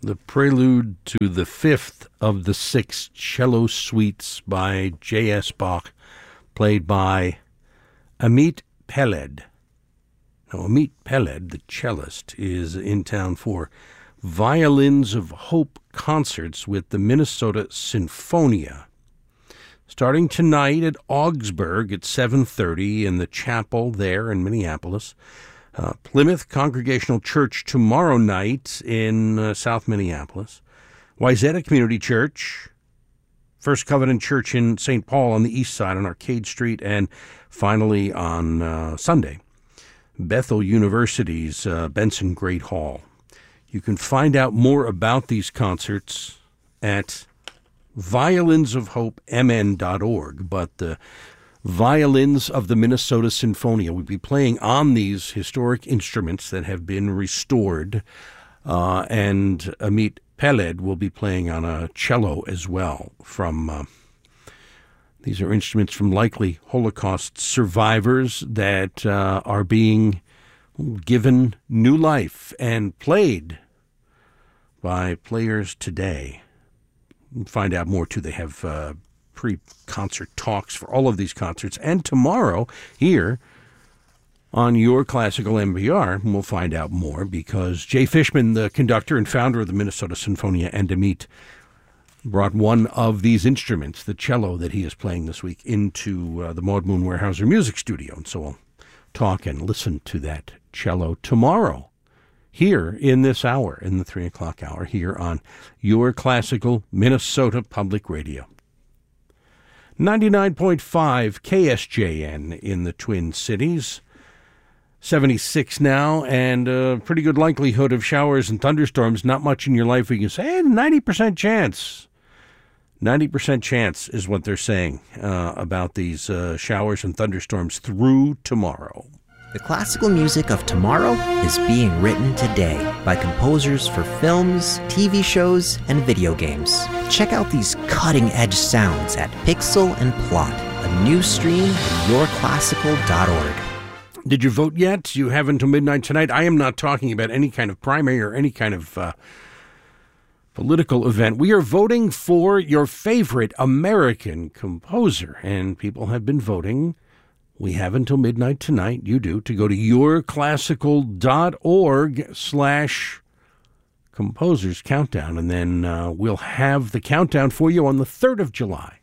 the prelude to the fifth of the six cello suites by J.S. Bach, played by Amit Peled. Now, Amit Peled, the cellist, is in town for Violins of Hope concerts with the Minnesota Sinfonia, starting tonight at Augsburg at 7:30 in the chapel there in Minneapolis. Plymouth Congregational Church tomorrow night in South Minneapolis. Wayzata Community Church, First Covenant Church in St. Paul on the east side on Arcade Street, and finally on Sunday, Bethel University's Benson Great Hall. You can find out more about these concerts at violinsofhopemn.org, but the Violins of the Minnesota Sinfonia will be playing on these historic instruments that have been restored, and Amit Peled will be playing on a cello as well. These are instruments from likely Holocaust survivors that are being given new life and played by players today. Find out more, too. They have pre-concert talks for all of these concerts. And tomorrow, here on Your Classical NPR, we'll find out more because Jay Fishman, the conductor and founder of the Minnesota Sinfonia, and Amit brought one of these instruments, the cello that he is playing this week, into the Maud Moon Weyerhaeuser Music Studio. And so we'll talk and listen to that cello tomorrow here in this hour, in the 3 o'clock hour, here on Your Classical Minnesota Public Radio. 99.5 KSJN in the Twin Cities. 76 now, and a pretty good likelihood of showers and thunderstorms. Not much in your life where you can say, hey, 90% chance. 90% chance is what they're saying about these showers and thunderstorms through tomorrow. The classical music of tomorrow is being written today by composers for films, TV shows, and video games. Check out these cutting-edge sounds at Pixel and Plot, a new stream at yourclassical.org. Did you vote yet? You have until midnight tonight. I am not talking about any kind of primary or any kind of political event. We are voting for your favorite American composer, and people have been voting. We have until midnight tonight, you do, to go to yourclassical.org/composers countdown, and then we'll have the countdown for you on the 3rd of July.